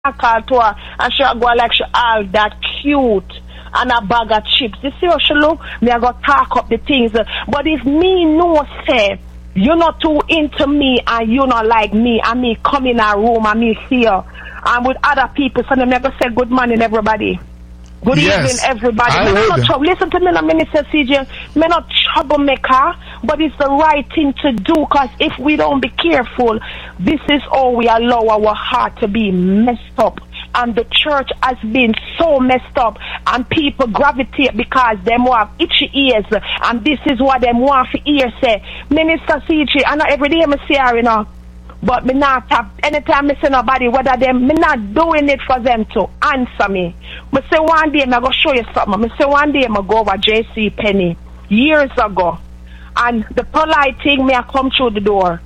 I call to her and she go like she all that cute and a bag of chips. You see how she look? Me I go talk up the things. But if me no say you're not too into me and you not like me and me come in a room and me see her and with other people, so them never say good morning everybody. Good evening, everybody. Listen to me, Minister CJ. Me not troublemaker, but it's the right thing to do. Because if we don't be careful, this is how we allow our heart to be messed up. And the church has been so messed up, and people gravitate because them have itchy ears, and this is what them want to hear. Say, Minister CJ, I know every day I see her, you know. But me not have, anytime I see nobody, whether them, me not doing it for them to answer me. Me say one day, I go show you something. Me say one day, I go over J.C. Penney years ago. And the polite thing, me I come through the door.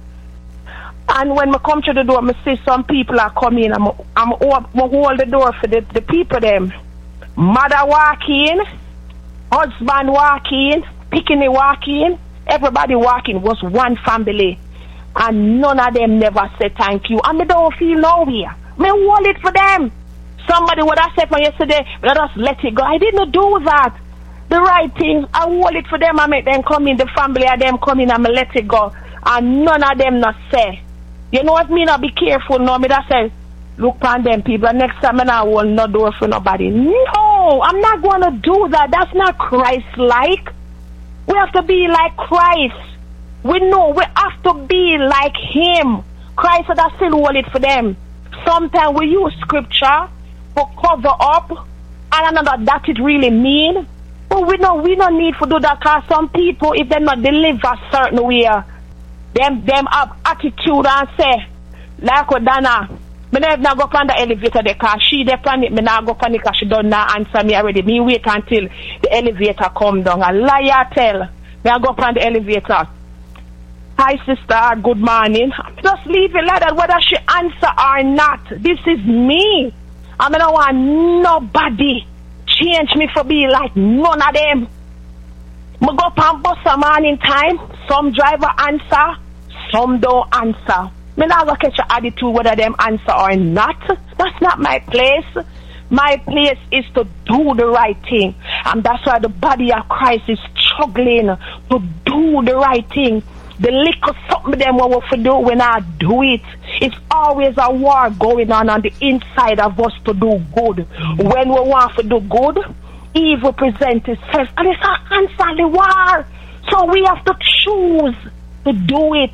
And when I come through the door, I see some people are coming. I'm hold the door for the people them. Mother walk in, husband walk in, picking walk in, everybody walking was one family. And none of them never said thank you. And me don't feel nowhere. Me hold it for them. Somebody would have said from yesterday, let us let it go. I didn't do that. The right thing, I hold it for them. I make them come in, the family of them come in and me let it go. And none of them not say. You know what me not be careful no. Me that say, look on them people. Next time I not hold no door for nobody. No, I'm not going to do that. That's not Christ-like. We have to be like Christ. We know we have to be like him. Christ said I still hold it for them. Sometimes we use scripture to cover up and another that it really mean. But we don't need to do that because some people, if they not deliver certain way, them have attitude and say, like what Dana, me never go on the elevator there because she dey plan it, me not go on it because she don't not answer me already. Me wait until the elevator come down. A liar tell, me I go on the elevator. Hi sister, good morning. Just leave it like that whether she answer or not. This is me. I don't want nobody change me for be like none of them. Me go up and bus a morning time. Some driver answer, some don't answer. Me not go catch your attitude whether them answer or not. That's not my place. My place is to do the right thing. And that's why the body of Christ is struggling to do the right thing. The little something them what we do when I do it. It's always a war going on the inside of us to do good. When we want to do good, evil presents itself. And it's an answer the war. So we have to choose to do it.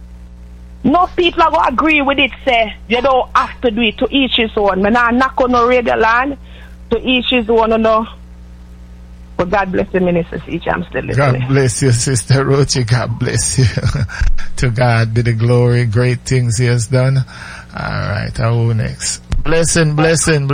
No people are going to agree with it, say, you don't have to do it, to each his own. I'm not knock on no radio land, to each his own, you know. But God bless the ministers each. I'm still listening. God bless you, Sister Rochi. God bless you. To God be the glory. Great things he has done. All right. How next? Blessing. Blessing.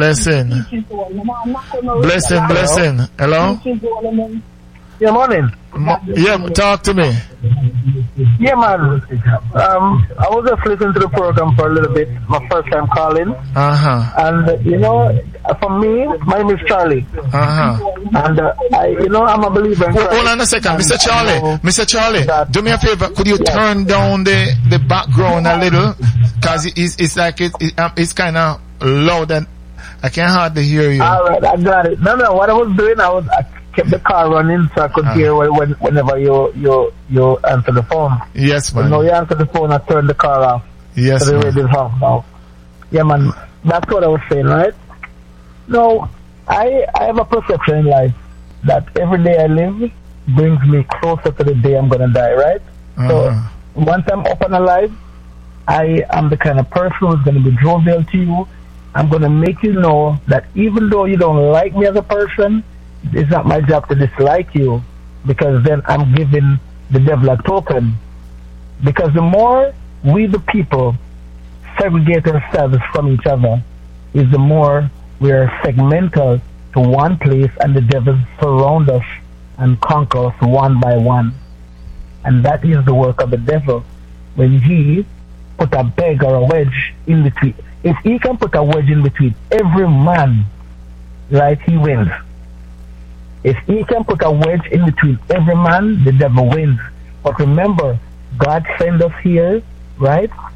Hello? Yeah, morning. Talk to me. Yeah, man. I was just listening to the program for a little bit. My first time calling. And you know, for me, my name is Charlie. And I'm a believer in Christ. Hold on a second, Mr. Charlie. Do me a favor. Could you turn down the background a little? Because it's like it's kind of loud and I can hardly hear you. All right, I got it. No. What I was doing, I kept the car running so I could hear whenever you answer the phone. Yes, man. But now you answer the phone, I turn the car off. Yes, so the radio's off now. Yeah, man. That's what I was saying, right? No, I have a perception in life that every day I live brings me closer to the day I'm going to die, right? So once I'm up and alive, I am the kind of person who's going to be jovial to you. I'm going to make you know that even though you don't like me as a person, it's not my job to dislike you, because then I'm giving the devil a token. Because the more we the people segregate ourselves from each other, is the more we are segmented to one place and the devil surround us and conquer us one by one. And that is the work of the devil. When he put a peg or a wedge in between, if he can put a wedge in between every man, right, he wins. If he can put a wedge in between every man, the devil wins. But remember, God sent us here, right,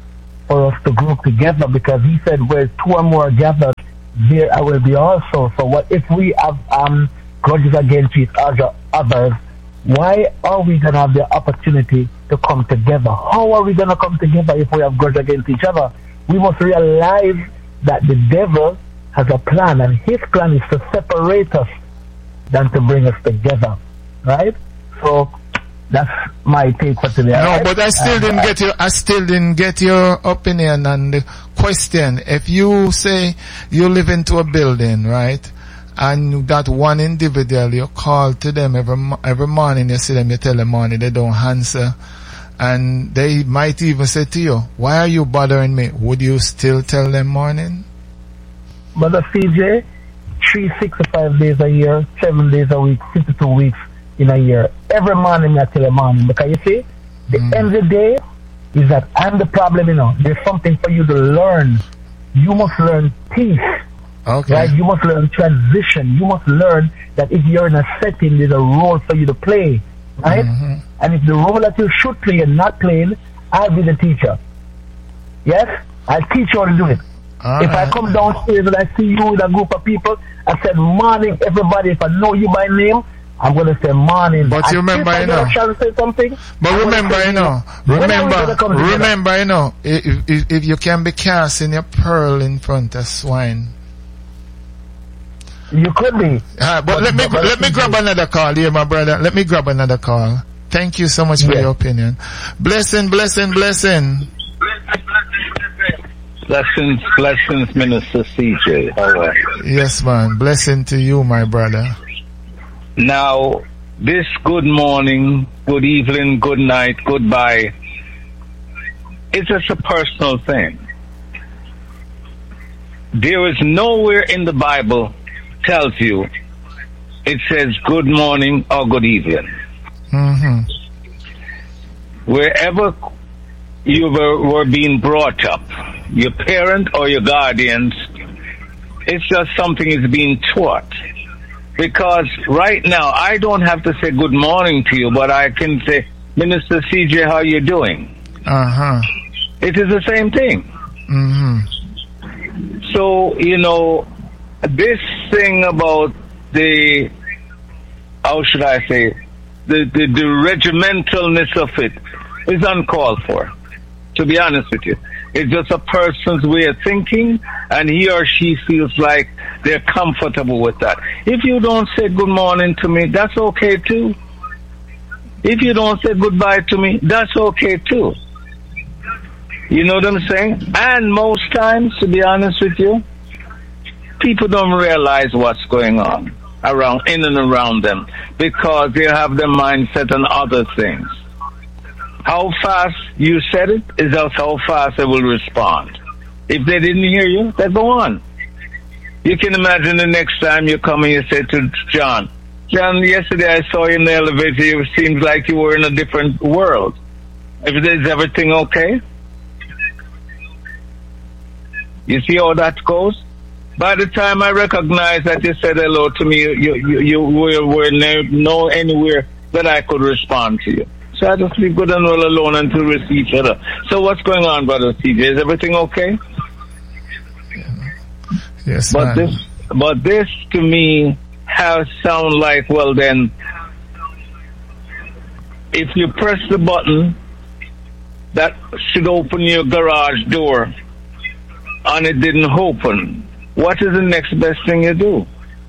for us to group together, because he said, where two or more are gathered, there I will be also. So what if we have grudges against each others? Why are we going to have the opportunity to come together? How are we going to come together if we have grudges against each other? We must realize that the devil has a plan, and his plan is to separate us than to bring us together, right? So that's my take for today. No, right? but I still didn't get your opinion on the question. If you say you live into a building, right, and that one individual, you call to them every morning, you see them, you tell them morning, they don't answer, and they might even say to you, why are you bothering me? Would you still tell them morning? Brother CJ, 365 days a year, 7 days a week, 52 weeks in a year. Every morning I tell them morning, because you see, the end of the day is that I'm the problem, There's something for you to learn. You must learn peace. Okay. Right? You must learn transition. You must learn that if you're in a setting, there's a role for you to play. Right? And if the role that you should play and not playing, I'll be the teacher. Yes? I'll teach you how to do it. If I come downstairs and I see you with a group of people, I said, morning, everybody. If I know you by name, I'm going to say morning. But you remember, to say something, but remember, if you can be casting your pearl in front of swine. You could be. But let me grab another call here, my brother. Let me grab another call. Thank you so much for your opinion. Blessing. Blessings, Minister CJ. How are you? Yes, man. Blessing to you, my brother. Now, this good morning, good evening, good night, goodbye, it's just a personal thing. There is nowhere in the Bible tells you it says good morning or good evening. Wherever you were being brought up, your parent or your guardians, it's just something is being taught. Because right now, I don't have to say good morning to you, but I can say, Minister CJ, how you doing? It is the same thing. So, this thing about the, how should I say, the regimentalness of it is uncalled for, to be honest with you. It's just a person's way of thinking, and he or she feels like they're comfortable with that. If you don't say good morning to me, that's okay too. If you don't say goodbye to me, that's okay too. You know what I'm saying? And most times, to be honest with you, people don't realize what's going on in and around them, because they have their mindset on other things. How fast you said it is just how fast they will respond. If they didn't hear you, they go on. You can imagine the next time you come and you say to John, yesterday I saw you in the elevator, it seems like you were in a different world. Is everything okay? You see how that goes? By the time I recognized that you said hello to me, you were no anywhere that I could respond to you. So I just leave good and well alone until we see each other. So what's going on, Brother CJ? Is everything okay? Yes, but this to me sound like, well then, if you press the button that should open your garage door and it didn't open, what is the next best thing you do?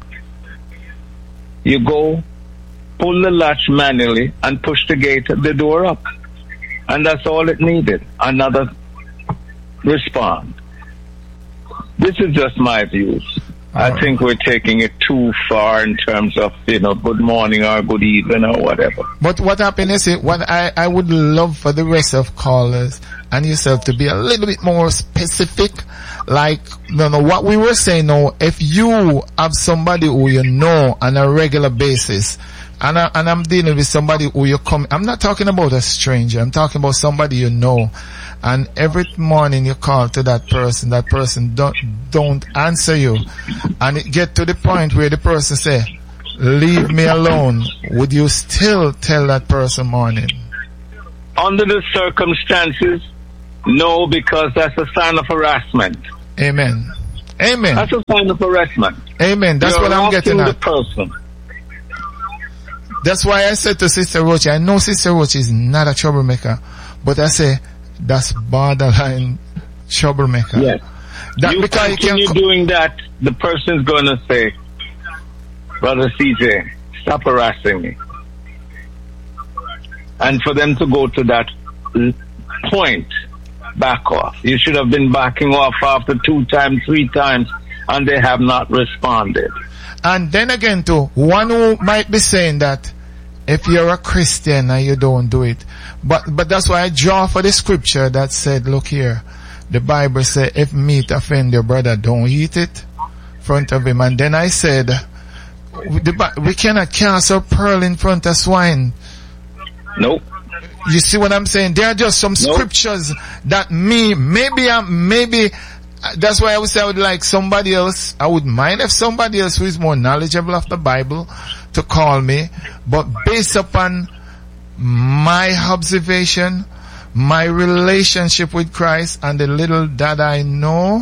You go, pull the latch manually and push the door up. And that's all it needed. Another response. This is just my views. I think we're taking it too far in terms of, good morning or good evening or whatever. But what happened is, what I would love for the rest of callers and yourself to be a little bit more specific. Like, what we were saying now, if you have somebody who you know on a regular basis, and I'm dealing with somebody who you come, I'm not talking about a stranger, I'm talking about somebody you know, and every morning you call to that person don't answer you, and it get to the point where the person say, leave me alone, would you still tell that person morning? Under the circumstances, No, because that's a sign of harassment. Amen. Amen. That's a sign of harassment. Amen. That's You're what I'm getting harassing at. the person. That's why I said to Sister Roach, I know Sister Roach is not a troublemaker, but I say that's borderline troublemaker. Yes. That You because continue doing that, the person's going to say, Brother CJ, stop harassing me. And for them to go to that point, back off. You should have been backing off after 2 times, 3 times, and they have not responded. And then again too, one who might be saying that if you're a Christian and you don't do it. But that's why I draw for the scripture that said, look here, the Bible said, if meat offend your brother, don't eat it in front of him. And then I said, we cannot cast our pearl in front of swine. Nope. You see what I'm saying? There are just some scriptures that maybe that's why I would say I would like somebody else. I would mind if somebody else who is more knowledgeable of the Bible to call me, but based upon my observation, my relationship with Christ, and the little that I know,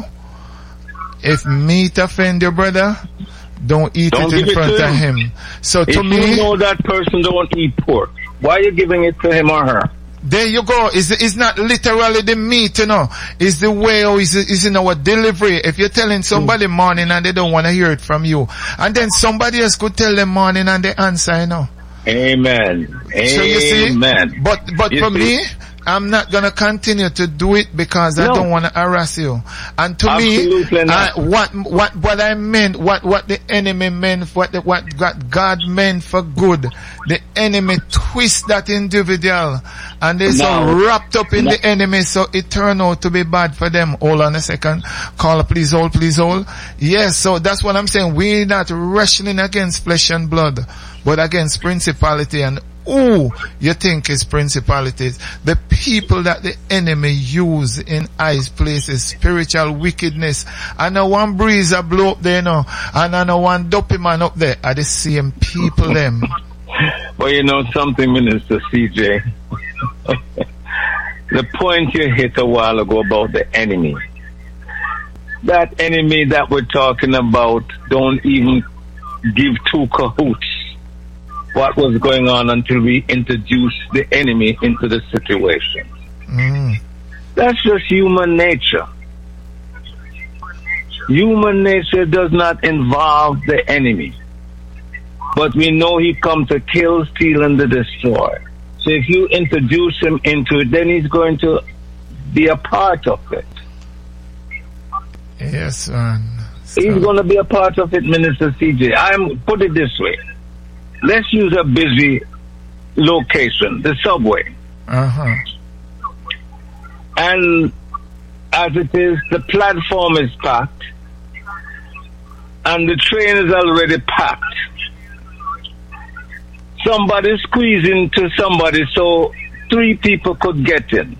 if meat offend your brother, don't eat it in front of him. So to me, if you know that person don't eat pork, why are you giving it to him or her? There you go. It's not literally the meat, you know. It's the way, or is in our delivery. If you're telling somebody morning and they don't want to hear it from you, and then somebody else could tell them morning and they answer, you know. Amen. So you see, Amen. but for me, I'm not gonna continue to do it because I don't want to harass you. And to Absolutely me, what I meant, what the enemy meant, what God meant for good, the enemy twist that individual, and they're so wrapped up in the enemy, so it turned out to be bad for them. Hold on a second. Caller, please hold. Yes, so that's what I'm saying. We're not wrestling against flesh and blood, but against principality and who you think is principalities, the people that the enemy use in high places, spiritual wickedness. I know one breeze blow up there now, and I know one dopey man up there are the same people them. Well, you know something, Minister CJ. The point you hit a while ago about the enemy. That enemy that we're talking about don't even give 2 cahoots what was going on until we introduced the enemy into the situation. That's just human nature. Human nature does not involve the enemy. But we know he comes to kill, steal, and to destroy. So if you introduce him into it, then he's going to be a part of it. Yes, man. He's going to be a part of it, Minister CJ. Put it this way. Let's use a busy location, the subway. And as it is, the platform is packed and the train is already packed. Somebody squeezed into somebody so 3 people could get in.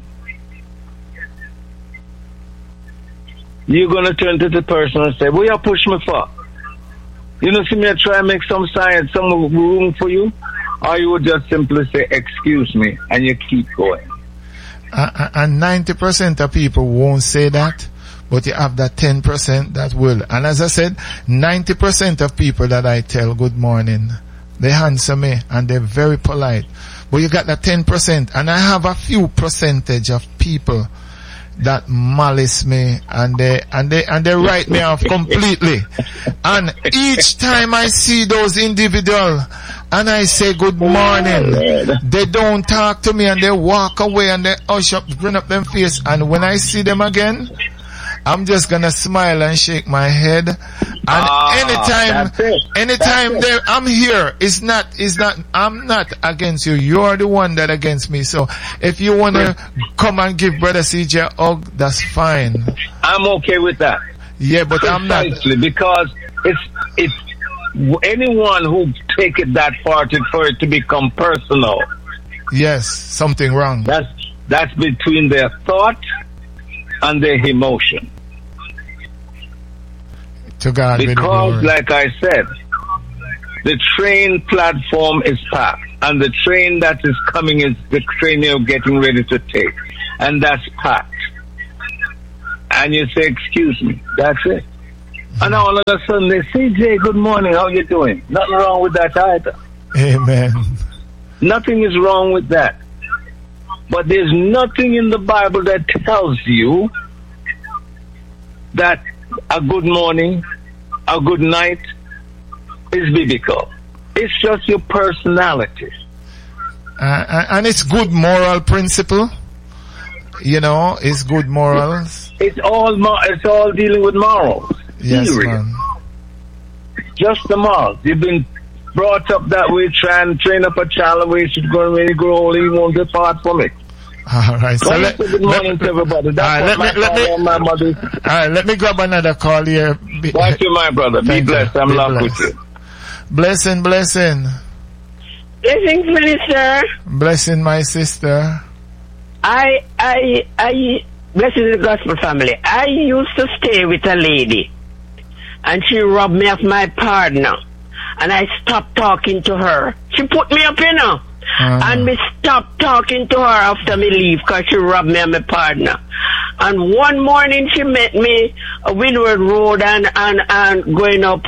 You're going to turn to the person and say, what you push me for? You know, see me try and make some science, some room for you? Or you would just simply say, excuse me, and you keep going. And 90% of people won't say that, but you have that 10% that will. And as I said, 90% of people that I tell good morning, they answer me and they're very polite. But you got that 10%, and I have a few percentage of people that malice me and they write me off completely. And each time I see those individuals and I say good morning, they don't talk to me and they walk away and they hush up, bring up them face. And when I see them again, I'm just gonna smile and shake my head. And anytime I'm here, I'm not against you. You're the one that against me. So if you wanna come and give Brother CJ a hug, that's fine. I'm okay with that. Yeah, but I'm not. Because it's anyone who take it that far for it to become personal. Yes, something wrong. That's between their thought and their emotion. To God be the glory. Because, like I said, the train platform is packed, and the train that is coming is the train you're getting ready to take, and that's packed. and you say, excuse me. That's it. And all of a sudden they say, CJ, good morning, how you doing? Nothing wrong with that either. Amen. Nothing is wrong with that. But there's nothing in the Bible that tells you that a good morning, a good night is biblical. It's just your personality. And it's good moral principle. You know, it's good morals. It's all dealing with morals. Yes, Theory. man. Just the morals. You've been brought up that way, trying to train up a child where he should go and when he grow old, he won't get part from it. All right. So good morning to everybody. That's my mother. All right, let me grab another call here. Thank you, my brother. Be blessed. I'm love with you. Blessing. Blessings, minister. Blessing, my sister. Blessings the gospel family. I used to stay with a lady, and she robbed me of my partner, and I stopped talking to her. She put me up, and me stopped talking to her after me leave because she robbed me of my partner. And one morning she met me a Windward Road and going up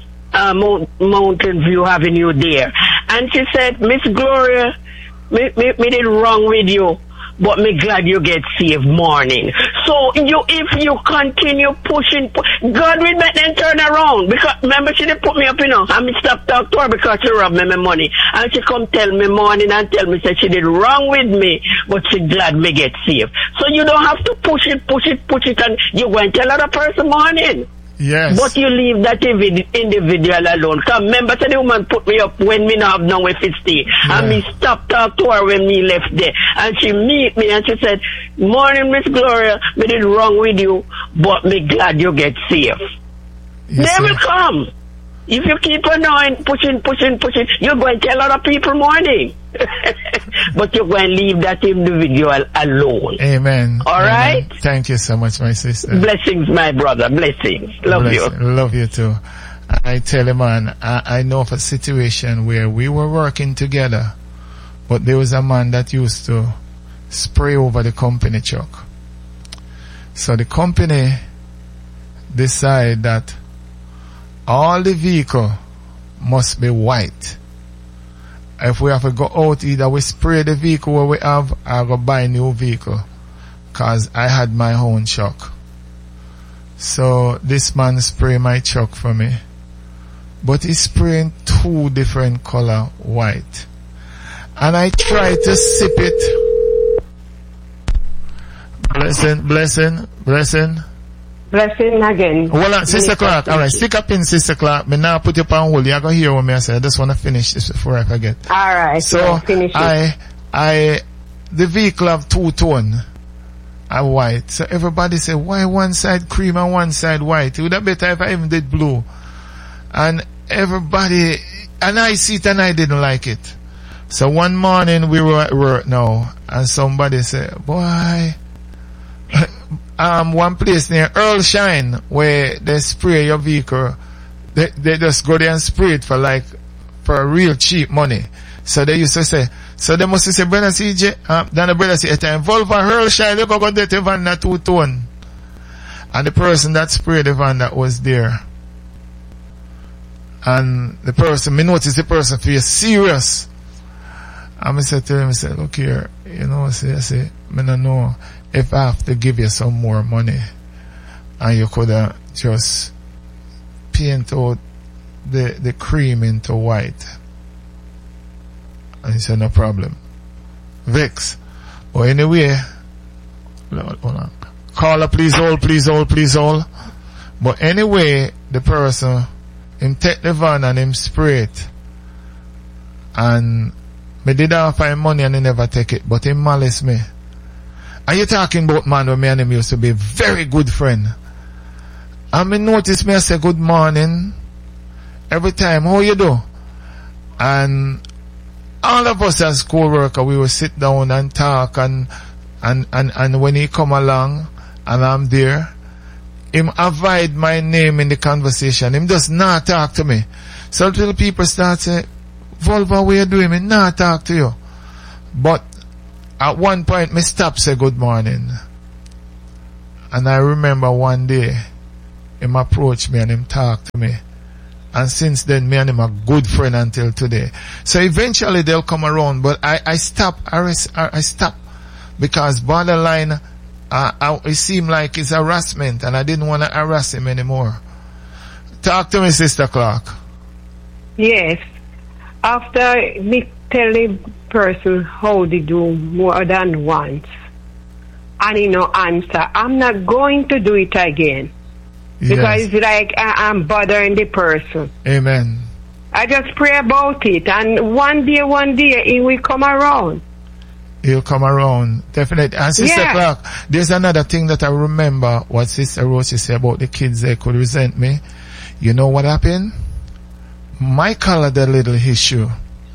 Mountain View Avenue there. And she said, Miss Gloria, me did wrong with you, but me glad you get saved morning. So if you continue pushing, God will make them turn around. Because remember she did put me up, and me stop talk to her because she robbed me my money. And she come tell me morning and tell me that she did wrong with me, but she glad me get saved. So you don't have to push it, and you go and tell other person morning. Yes. But you leave that individual alone. Because remember, the woman put me up when me not have no way to stay. Yeah. And me stop talk to her when me left there. And she meet me and she said, morning, Miss Gloria, me did wrong with you, but me glad you get safe. Yes, they will come. If you keep on pushing, you're going to tell other people morning. But you're going to leave that individual alone. Amen. All right? Thank you so much, my sister. Blessings, my brother. Blessings. Love you. Love you too. I tell you, man, I know of a situation where we were working together, but there was a man that used to spray over the company truck. So the company decided that all the vehicle must be white. If we have to go out, either we spray the vehicle where we have, or go buy a new vehicle. Cause I had my own truck. So this man spray my truck for me. But he's spraying 2 different color white. And I try to sip it. Blessing. Blessing again. Hold on, Sister Clark. Alright, stick up in, Sister Clark. Me now put you on hold. You're going to hear what me I say. I just want to finish this before I forget. Alright, so finish it. The vehicle have 2 tone and white. So everybody say, why one side cream and one side white? It would have been better if I even did blue. And everybody, and I see it and I didn't like it. So one morning we were at work now, and somebody said, boy, one place near Earl Shine where they spray your vehicle, they just go there and spray it for a real cheap money. So they used to say, so they must say, brother CJ, then the brother say, involve a Earl Shine, you go get the van that 2 tone. And the person that sprayed the van that was there, and the person, me notice the person feel serious. And I said to him, I said, look here, I say, me don't know if I have to give you some more money and you could just paint out the cream into white. And he said, no problem. Vex. But anyway, hold on. Caller, please hold. But anyway, the person, him take the van and him spray it. And me did offer him money and he never take it, but he malice me. Are you talking about man when me and him used to be very good friend? And me notice me I say good morning every time, how you do? And all of us as co-worker, we will sit down and talk and when he come along and I'm there, him avoid my name in the conversation. Him just not talk to me. So little people start say, Volva, what you doing? Me not talk to you. But at one point, me stop say good morning. And I remember one day, him approached me and him talked to me. And since then, me and him are good friend until today. So eventually they'll come around, but I stop because borderline, it seemed like it's harassment and I didn't want to harass him anymore. Talk to me, Sister Clark. Yes. After me tell the person how they do more than once, and he no answer, I'm not going to do it again. Because it's like I'm bothering the person. Amen. I just pray about it, and one day he will come around. He'll come around, definitely. And Sister Clark, there's another thing that I remember what Sister Rosie said about the kids they could resent me. You know what happened? Michael had a little issue.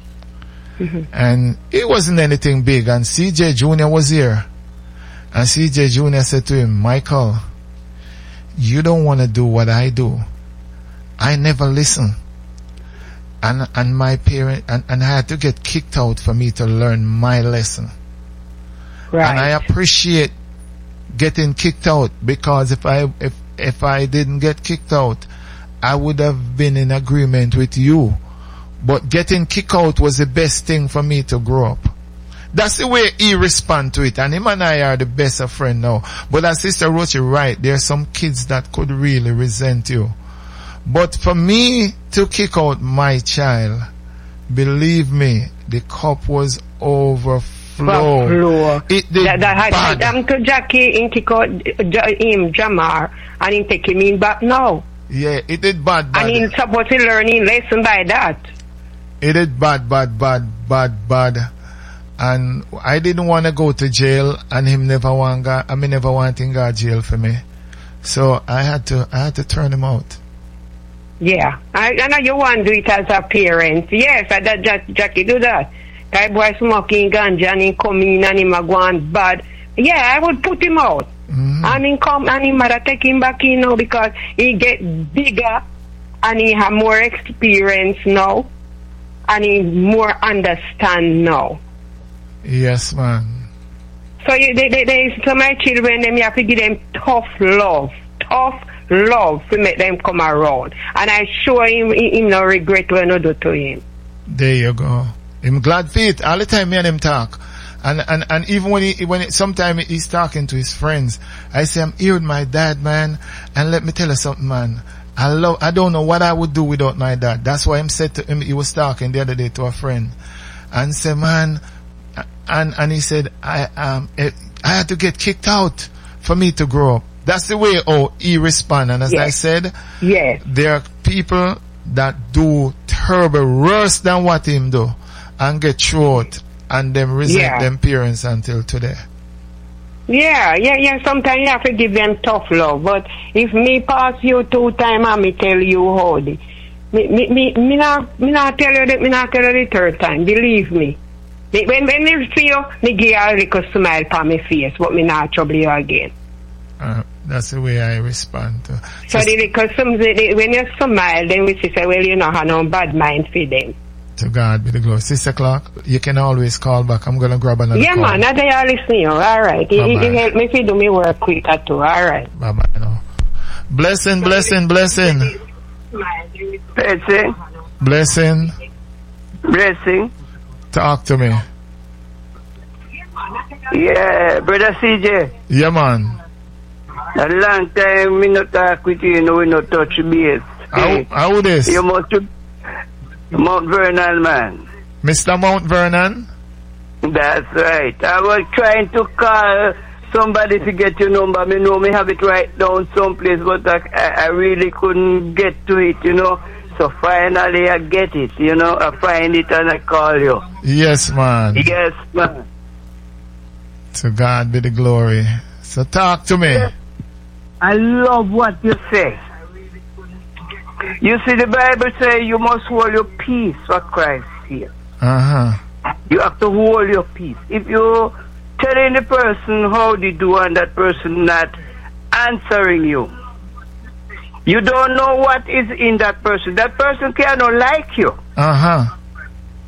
And it wasn't anything big, and CJ Jr. was here. And CJ Jr. said to him, Michael, you don't want to do what I do. I never listen. And my parent, and I had to get kicked out for me to learn my lesson. Right. And I appreciate getting kicked out, because if I didn't get kicked out, I would have been in agreement with you. But getting kicked out was the best thing for me to grow up. That's the way he respond to it. And him and I are the best of friends now. But as Sister Rosie right, there are some kids that could really resent you. But for me to kick out my child, believe me, the cup was overflow. It did bad. I'm to Jackie in kick out him, Jamar, and he take him in back now. Yeah, it did bad. And he's supposed to learn his lesson by that. It did bad. And I didn't want to go to jail, and him never want him go to jail for me. So I had to turn him out. Yeah. I know you want to do it as a parent. Yes, Jackie do that. That boy smoking ganja and he come in and him a go on bad. Yeah, I would put him out. And he come and he mother take him back in now, because he get bigger and he have more experience now and he more understand now. Yes, man. So so my children, them you have to give them tough love to make them come around. And I show him no regret when I do to him. There you go. I'm glad for it. All the time me and him talk. And even when sometimes he's talking to his friends, I say, I'm here with my dad, man, and let me tell you something, man. I don't know what I would do without my dad. That's why I said to him, he was talking the other day to a friend, and said, man, and he said, I had to get kicked out for me to grow up. That's the way he respond. And as I said, there are people that do terrible, worse than what him do, and get through it, and them resent them parents until today. Yeah. Sometimes you have to give them tough love. But if me pass you 2 times and me tell you how the, me not tell you that, me not tell you the 3rd time. Believe me. When me see you, me give you a little smile on my face, but me not trouble you again. That's the way I respond to. So when you smile, then we say, well, you know, have no bad mind for them. To God be the glory. Sister Clark, you can always call back. I'm going to grab another call. Man, now they are listening. All right. It help me to do me work quicker too. All right. Bye-bye. No. Blessing. Blessing. Talk to me. Yeah, Brother CJ. Yeah, man. A long time we not talk with you, we not touch base. How this? You must Mount Vernon, man. Mr. Mount Vernon? That's right. I was trying to call somebody to get your number. Me know me have it right down someplace, but I really couldn't get to it, you know. So finally I get it, you know. I find it and I call you. Yes, man. Yes, man. To God be the glory. So talk to me. I love what you say. You see, the Bible says you must hold your peace for Christ's sake. You have to hold your peace. If you telling the person how they do and that person not answering you, you don't know what is in that person. That person cannot like you.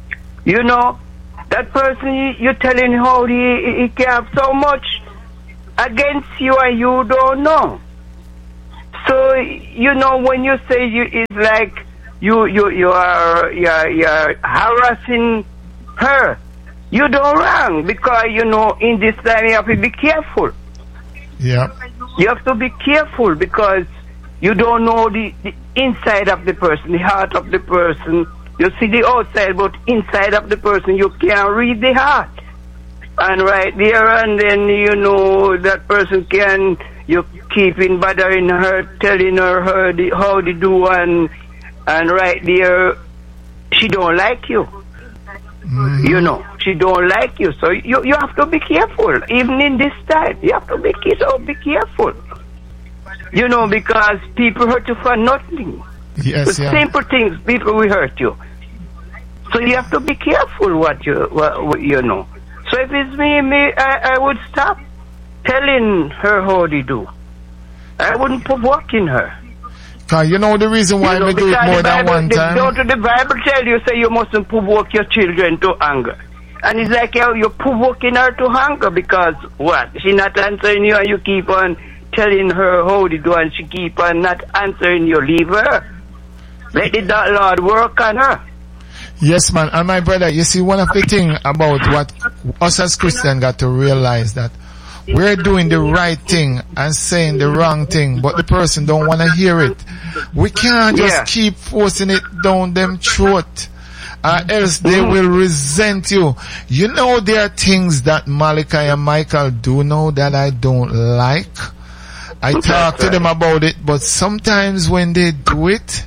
You know, that person, you're telling how he can have so much against you and you don't know. So, you know, when you say it's like you are harassing her. You don't wrong, because, you know, in this time you have to be careful. Yeah. You have to be careful because you don't know the inside of the person, the heart of the person. You see the outside, but inside of the person you can't read the heart. And right there and then, you know, that person you keep in bothering her, telling her how they do, and right there, she don't like you. You know, she don't like you. So you have to be careful. Even in this time, you have to be careful. You know, because people hurt you for nothing. Yes, the simple things, people will hurt you. So you have to be careful what you know. So if it's me, I would stop telling her how they do. I wouldn't provoking her. Cause you know the reason why we do it more than one time. Don't the Bible tell you, say you mustn't provoke your children to anger. And it's like you're provoking her to anger because what? She not answering you and you keep on telling her how to do and she keep on not answering you. Leave her. Let the Lord work on her. Yes, man. And my brother, you see, one of the things about what us as Christians got to realize that we're doing the right thing and saying the wrong thing, but the person don't want to hear it. We can't just keep forcing it down them throat, or else they will resent you. You know, there are things that Malachi and Michael do know that I don't like. I talk to them about it, but sometimes when they do it,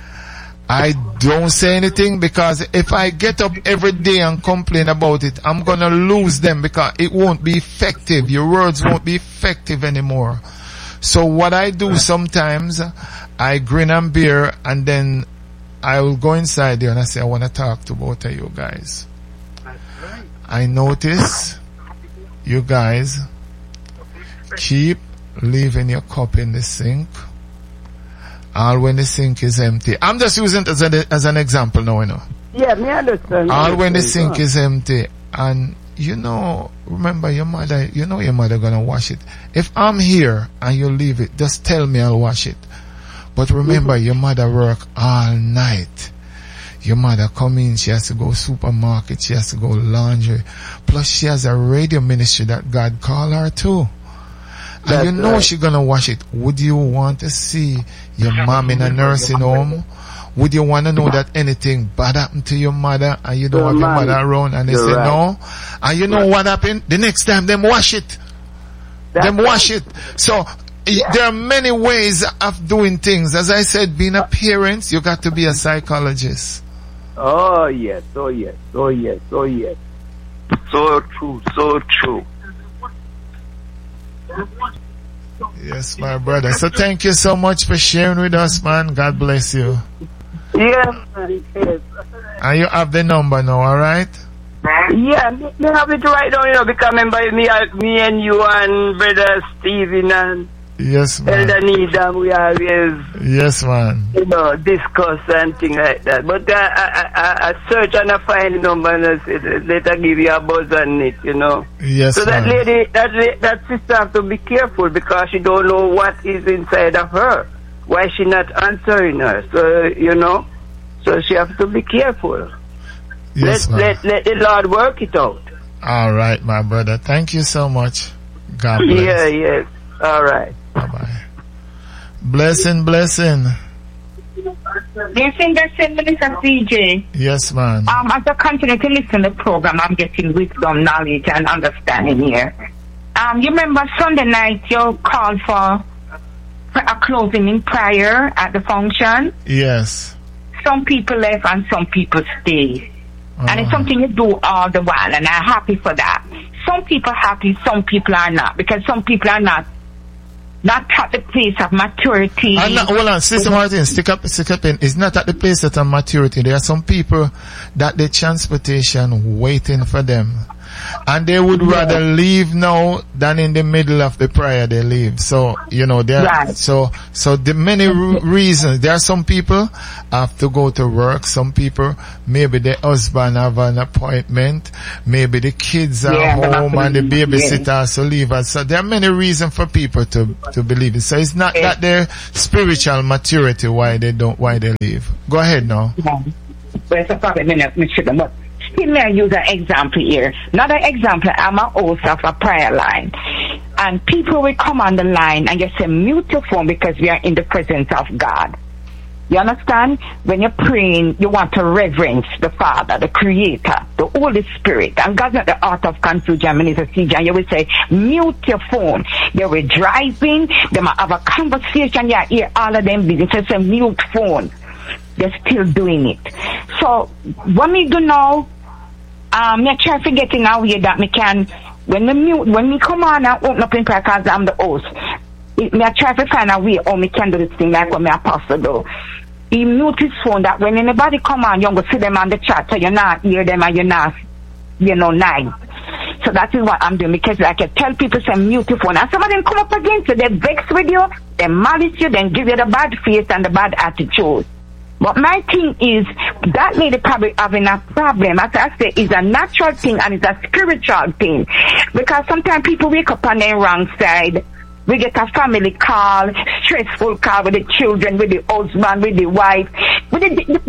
I don't say anything, because if I get up every day and complain about it, I'm gonna lose them, because it won't be effective. Your words won't be effective anymore. So what I do sometimes, I grin and bear, and then I will go inside there and I say, I want to talk to both of you guys. I notice you guys keep leaving your cup in the sink, all when the sink is empty. I'm just using it as an example now, you know. Yeah, me understand. All when the sink is empty, and you know, remember your mother, you know your mother gonna wash it. If I'm here and you leave it, just tell me, I'll wash it. But remember, your mother work all night. Your mother come in, she has to go supermarket, she has to go laundry. Plus she has a radio ministry that God call her to. And you know she's gonna wash it. Would you want to see your mom in a nursing home? Would you want to know that anything bad happened to your mother and you don't have your mother around, and they say no? And you know what happened? The next time them wash it. Wash it. So there are many ways of doing things. As I said, being a parent, you got to be a psychologist. Oh yes, oh yes, oh yes, oh yes. So true, so true. Yes, my brother. So thank you so much for sharing with us, man. God bless you. Yeah, man. Yes. And you have the number now, alright? Yeah, me have it right now, you know, because remember me and you and brother Steven and yes, man. Elder Needham, we always, yes, man, you know, discuss and things like that. But I search and I find the number and I say, let I give you a buzz on it, you know. Yes, so that man. lady, that sister have to be careful because she don't know what is inside of her. Why she not answering her? So, you know, so she have to be careful. Yes, let the Lord work it out. All right, my brother. Thank you so much. God bless. Yeah, yes. All right. Bye-bye. Blessing. Blessing, Minister CJ. Yes, man. As I continue to listen to the program, I'm getting wisdom, knowledge, and understanding here. You remember Sunday night you called for a closing in prayer at the function? Yes. Some people left and some people stay. And it's something you do all the while, and I'm happy for that. Some people happy, some people are not, because some people are not at the place of maturity. Hold on, Sister Martin, stick up in. It's not at the place of maturity. There are some people that the transportation waiting for them. and they would rather leave now than in the middle of the prayer they leave. So, you know, there Right. so the many reasons. There are some people have to go to work, some people, maybe the husband have an appointment, maybe the kids are home and the babysitter has to leave. And so there are many reasons for people to believe it. So it's not that their spiritual maturity why they leave. Go ahead now. Well, it's a problem in Michigan, but still may I use an example here. Another example, I'm a host of a prayer line. And people will come on the line and just say, mute your phone because we are in the presence of God. You understand? When you're praying, you want to reverence the Father, the Creator, the Holy Spirit. And God's not the art of confusion, Minister CJ. And you will say, mute your phone. They were driving, they might have a conversation, you hear all of them busy. So say, mute phone. They're still doing it. So, what me do now, me try to get in a way that me can, when me come on and open up in prayer because I'm the host, me try to find a way how me can do this thing like what my apostle do. He mute his phone that when anybody come on, you go see them on the chat, so you're not hear them and you're not, nice. So that is what I'm doing, because I can tell people say mute your phone. And some of them come up against you, they vex with you, they malice you, then give you the bad face and the bad attitude. But my thing is, that lady probably having a problem. As I say, it's a natural thing and it's a spiritual thing. Because sometimes people wake up on their wrong side. We get a family call, stressful call with the children, with the husband, with the wife, with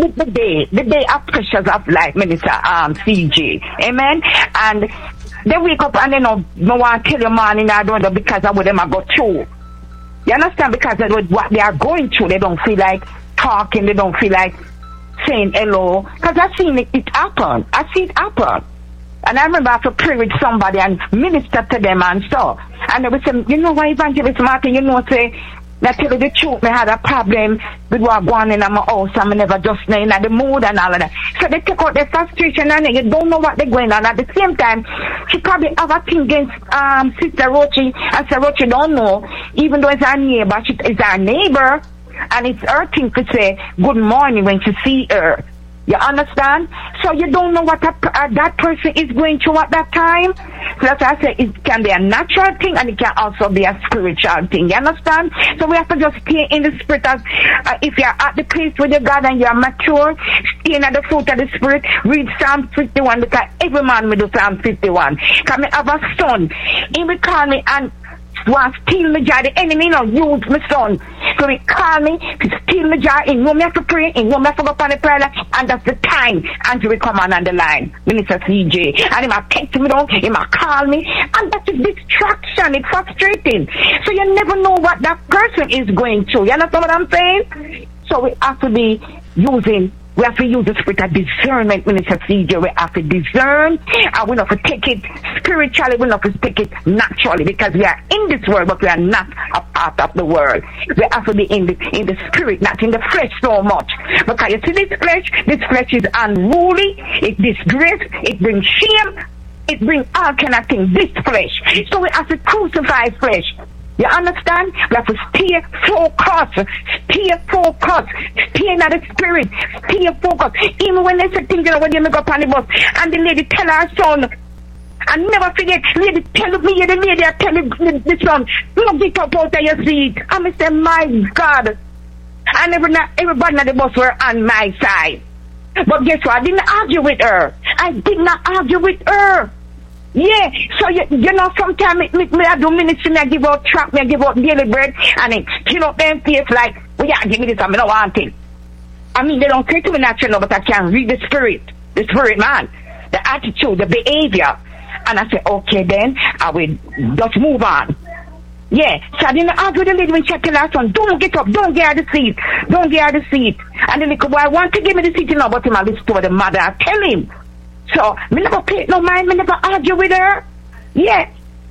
the day of pressures of life, Minister CJ. Amen? And they wake up and they know, no one tell your man I don't know because of what them I go through. You understand? Because of what they are going through, they don't feel like talking, they don't feel like saying hello. Because I've seen it happen. I see it happen. And I remember I have to pray with somebody and minister to them and stuff. And they would say, you know what, Evangelist Martin, say, I tell you the truth, I had a problem with what going in my house and I never just in the mood and all of that. So they take out their frustration and you don't know what they're going on. At the same time, she probably have a thing against Sister Rochi, and Sister Rochi don't know, even though it's our neighbor, it's our neighbor. And it's her thing to say good morning when she see her. You understand? So you don't know what that person is going through at that time. So that's why I say it can be a natural thing and it can also be a spiritual thing. You understand? So we have to just stay in the spirit. As if you're at the place with your God and you're mature, stay at the fruit of the spirit. Read Psalm 51 because every man will do Psalm 51. Because I have a son. He will call me and want to steal my jar. The enemy now use my son. So he call me to steal my jar. He know me have to pray. He know me have to go up on the prayer line. And that's the time Andrew will come on the line. Minister CJ. And he might text me down. He might call me. And that's a distraction. It's frustrating. So you never know what that person is going through. You understand what I'm saying? So we have to be using, we have to use the spirit of discernment, Minister CJ. We have to discern, and we have to take it spiritually, we have to take it naturally, because we are in this world, but we are not a part of the world. We have to be in the spirit, not in the flesh so much. Because you see this flesh is unruly, it disgraces, it brings shame, it brings all kind of things, this flesh. So we have to crucify flesh. You understand? We have to stay focused. Stay in the spirit. Stay focused. Even when they say things, when you make up on the bus, and the lady tell her son, and never forget, lady tell me, the lady tell the son, don't get up out of your seat. And I say, my God. And everybody on the bus were on my side. But guess what? I didn't argue with her. Yeah, so you know, sometimes me I do ministry, me I give out track, me I give out daily bread, and it still up them face like, well, yeah, give me this, and I don't want it. I mean, they don't say to me natural, but I can read the spirit man, the attitude, the behavior. And I say, okay, then I will just move on. Yeah, so I didn't argue with the lady when she tell her son, don't get up, don't get out of the seat. And the little boy want to give me the seat, but him I listen to the mother, I tell him. So, me never pay no mind, me never argue with her. Yeah.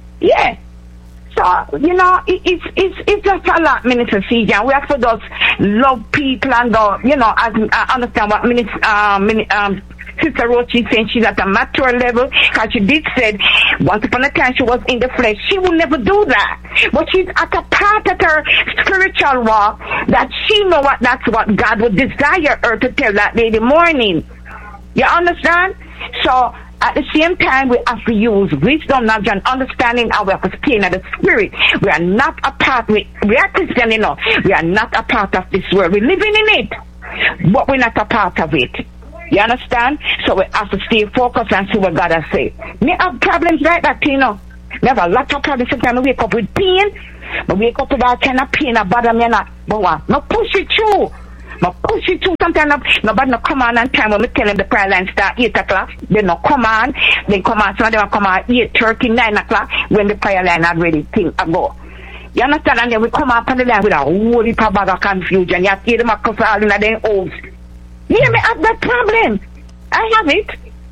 So, you know, it's just a lot, Minister CJ. We have to just love people and go, you know, as I understand what Sister Rochi is saying, she's at a mature level, because she did said, once upon a time she was in the flesh. She will never do that. But she's at a part of her spiritual walk that she know that's what God would desire her to tell that lady morning. You understand? So At the same time, we have to use wisdom, knowledge, and understanding, and we have to stay in the spirit. We are not a part, we are Christian enough. We are not a part of this world. We're living in it, but we're not a part of it. You understand? So we have to stay focused and see what God has said. Me have problems like that, you know. We have a lot of problems. Sometimes I wake up with pain. I wake up with that kind of pain, I bother me not. But what? No push it through. No push it through. Sometimes nobody no come on time when we tell them the prayer line start 8 o'clock. They no come on. They come on. Some of them come on 8:30, 9 o'clock when the prayer line already think go. You understand? And then we come up on the line with a whole heap of bag of confusion. You hear them across all in their homes. Yeah, me have that problem. I have it.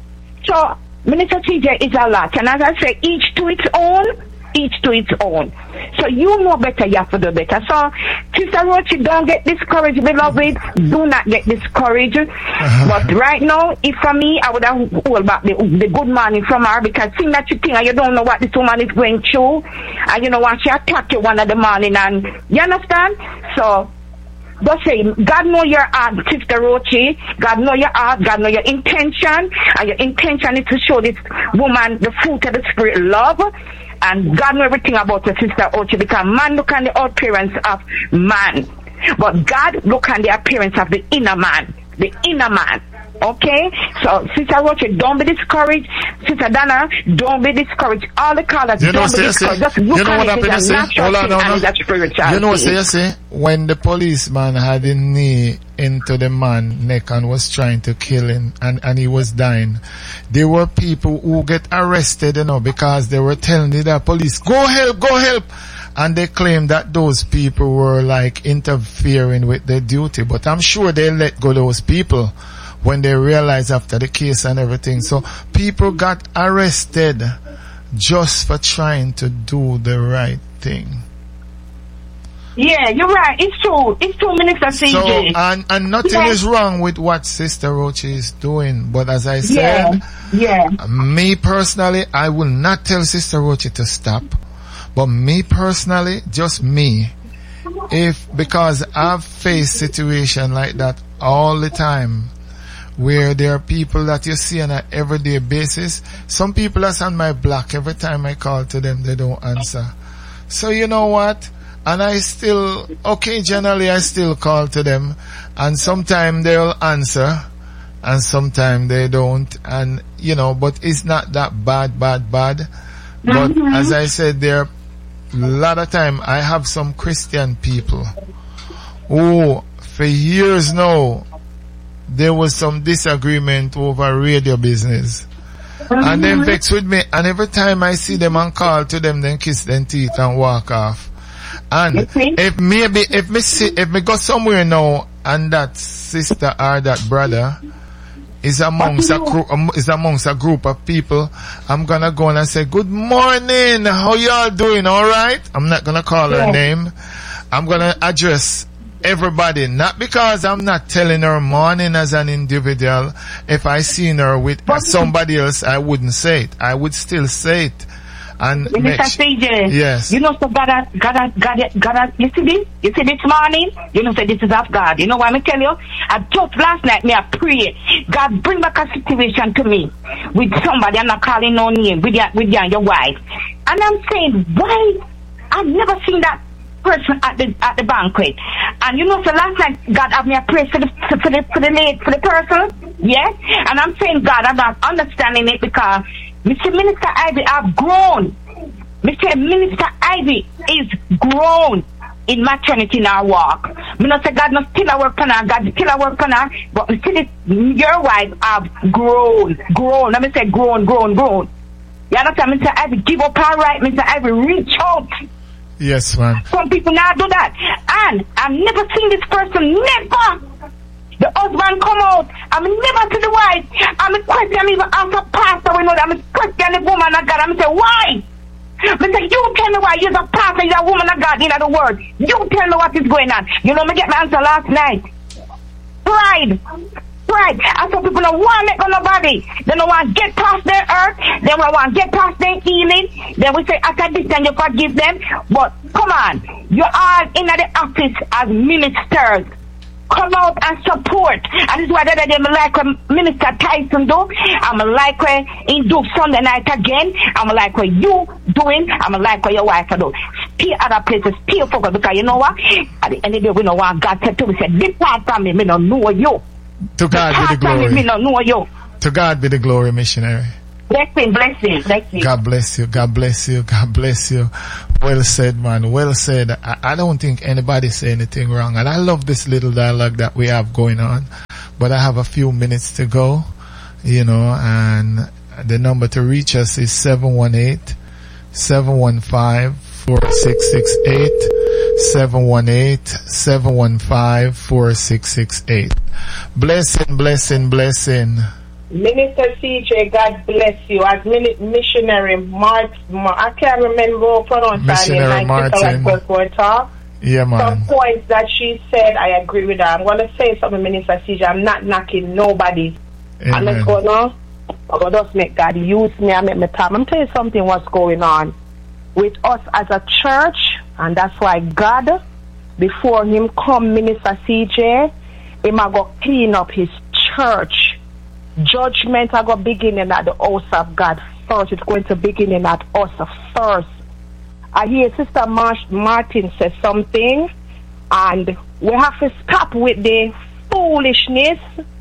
So, Minister TJ is a lot. And as I say, each to its own. Each to its own. So you know better, you have to do better. So, Sister Rochi, don't get discouraged, beloved. Do not get discouraged. But right now, if for me, I would have hold back the good morning from her, because seeing that you think and you don't know what this woman is going through, and you know what, she attacked you one of the morning, and you understand? So, just say, God know your heart, Sister Rochi. God know your heart. God know your intention. And your intention is to show this woman the fruit of the Spirit, love. And God know everything about your Sister Rochi, because man look on the appearance of man. But God look on the appearance of the inner man. The inner man. Okay? So, Sister Rochi, don't be discouraged. Sister Dana, don't be discouraged. All the callers, don't be discouraged. Just look at it as a natural thing and as a spiritual You know what you say? When the policeman had his knee into the man's neck and was trying to kill him, and he was dying, there were people who get arrested, you know, because they were telling the police, go help. And they claim that those people were like interfering with their duty. But I'm sure they let go those people when they realized after the case and everything. So people got arrested just for trying to do the right thing. Yeah, you're right. It's true. It's true, Minister CJ. So, and nothing is wrong with what Sister Rochi is doing. But as I said, me personally, I will not tell Sister Rochi to stop. But me personally, just me, because I've faced situation like that all the time, where there are people that you see on an everyday basis. Some people that's on my block, every time I call to them, they don't answer. So you know what? And I still, occasionally I still call to them, and sometimes they'll answer, and sometimes they don't, and you know, but it's not that bad. But as I said, there are a lot of time I have some Christian people who, for years now, there was some disagreement over radio business. And they vex with me, and every time I see them and call to them, then kiss them teeth and walk off. And if me go somewhere now and that sister or that brother is amongst a group of people, I'm gonna go and say, good morning, how y'all doing, alright? I'm not gonna call her name. I'm gonna address everybody, not because I'm not telling her morning as an individual. If I seen her with somebody else, I wouldn't say it. I would still say it. And Mr. CJ, yes. You know, so God, you see this? You see this morning? You know, say this is of God. You know what I'm tell you? I just last night, I prayed. God, bring back a situation to me with somebody, I'm not calling no name, with your wife. And I'm saying, why? I've never seen that person at the banquet. And you know, so last night, God have me a prayer for the person. Yes? And I'm saying, God, I'm not understanding it because Mr. Minister Ivy, I've grown. Mr. Minister Ivy is grown in maternity in our walk. Me not say God not still a work on her, God still a work on her, but me still your wife have grown. Let me say grown. You understand, Mr. Ivy, give up her right, Mr. Ivy, reach out. Yes, man. Some people now do that. And I've never seen this person, never. The husband come out, I'm never to the wife. I'm a question even after pastor, we know that I'm a question the woman of God. I'm say, why? I say, you tell me why you're a pastor, you're a woman of God, in other words. You tell me what is going on. You know me get my answer last night. Pride. And some people don't want to make nobody. They don't want to get past their earth. They don't want to get past their healing. Then we say, after this time you forgive them. But come on, you're all in the office as ministers. come out and support. And this is what I like what Minister Tyson do. I'm like what he do Sunday night again. I'm like what you doing. I'm like what your wife do. Stay other places, stay focused, because you know what? At the end of the day, we know what God said to me. Said, depart from me don't know you. To God be the glory. Me don't know you. To God be the glory, missionary. Blessing. God bless you. God bless you. God bless you. Well said, man. Well said. I don't think anybody say anything wrong. And I love this little dialogue that we have going on. But I have a few minutes to go, you know, and the number to reach us is 718-715-4668. 718-715-4668. Blessing. Minister CJ, God bless you. As missionary I can't remember how to pronounce that name. Yeah, man. Some points that she said, I agree with her. I'm going to say something, Minister CJ. I'm not knocking nobody. I'm not going to. I'm going to just make God use me and make me time. I'm telling you something what's going on with us as a church, and that's why God, before him come, Minister CJ, he might go clean up his church. Judgment are going to begin at the house of God first. It's going to begin at us first. I hear Sister Martin say something, and we have to stop with the foolishness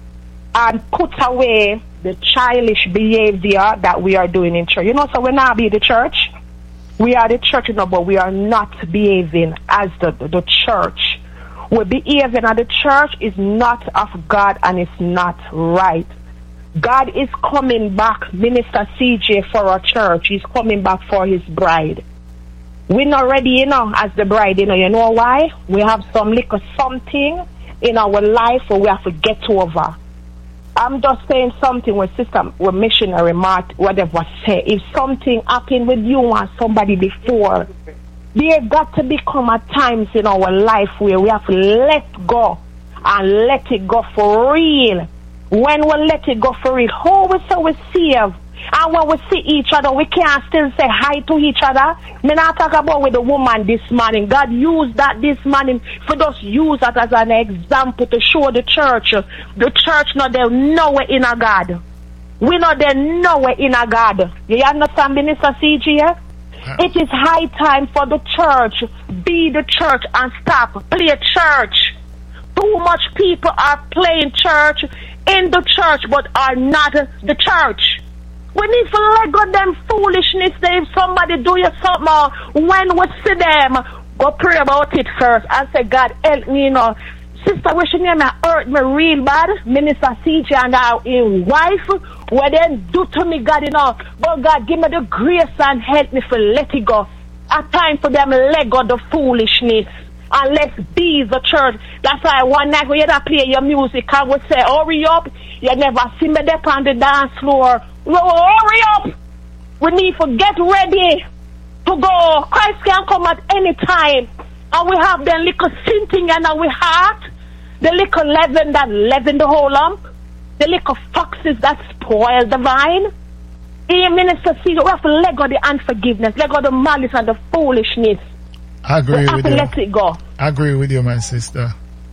and put away the childish behavior that we are doing in church. You know, so we're not be the church. We are the church, you know, but we are not behaving as the church. We're behaving at the church is not of God, and it's not right. God is coming back, Minister CJ, for our church. He's coming back for his bride. We're not ready, you know, as the bride, you know. You know why? We have some little something in our life where we have to get over. I'm just saying something with missionary Mark, whatever say. If something happened with you and somebody before, there got to become a times in our life where we have to let go and let it go for real. When we let it go for real, how we say we save, and when we see each other, we can't still say hi to each other. Me not talk about with the woman this morning. God used that this morning for us use that as an example to show the church. The church not there nowhere in a God. We not there nowhere in a God. You understand, Minister CG? It is high time for the church. Be the church and stop play church. Too much people are playing church in the church but are not the church. We need to let go them foolishness. If somebody do you something, when we see them, go pray about it first and say, God help me, you know. Sister, we should name hurt me real bad. Minister CJ and our wife, what they do to me, God, you know. But God, give me the grace and help me to let it go. A time for them let go the foolishness. And let's be the church. That's why one night when you play your music, I would say, hurry up. You never see me there on the dance floor. No, hurry up. We need to get ready to go. Christ can come at any time. And we have the little sinting in our heart. The little leaven that leaven the whole lump. The little foxes that spoil the vine. Here, Minister C, we have to let go the unforgiveness. Let go the malice and the foolishness. I agree with you. Let it go. I agree with you, my sister.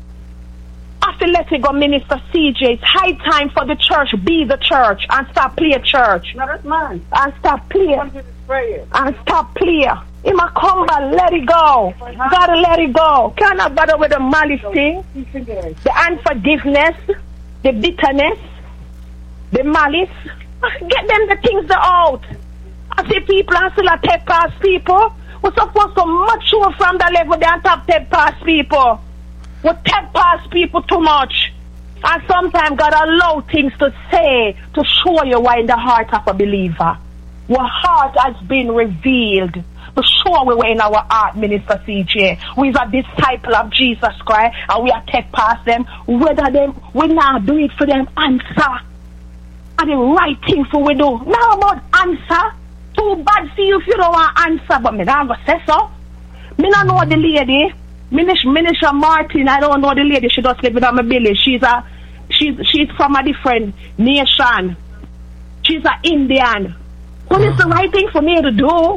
I have to let it go, Minister CJ. It's high time for the church. Be the church and stop play church. No, that's mine. And stop play. And stop play. He might come back, let it go. Gotta let it go. Cannot bother with the malice thing. The unforgiveness, the bitterness, the malice. Get them the things out. I see people and still take past people. We're supposed to mature from the level they have take past people. We take past people too much. And sometimes God allow things to say to show you why in the heart of a believer. Your heart has been revealed to show we were in our heart, Minister CJ. We are disciple of Jesus Christ and we are take past them. Whether we now do it for them, answer. And the right thing for we do. Now about answer. Too bad for you if you don't want answer, but me not gonna say so. Me not know the lady. Minister Martin, I don't know the lady. She just live in my village. She's from a different nation. She's an Indian. What is the right thing for me to do?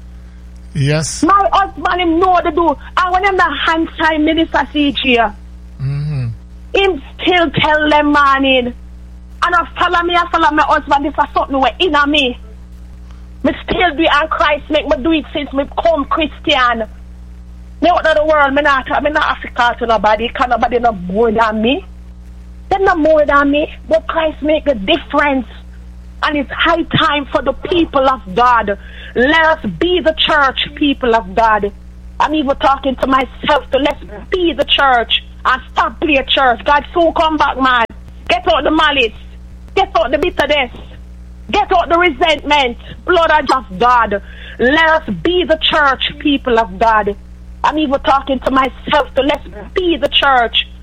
Yes. My husband him know to do. I want him to answer Minister CJ. Him still tell them morning. And I follow my husband if I something were in me. Me still do it and Christ make me do it since me come Christian. Me out of the world, me not Africa to nobody, cause nobody no more than me. They're not more than me, but Christ make a difference. And it's high time for the people of God. Let us be the church, people of God. I'm even talking to myself to let's be the church and stop play church. God soon come back, man. Get out the malice. Get out the bitterness. Get out the resentment. Blood of God. Let us be the church, people of God. I'm even talking to myself to let's be the church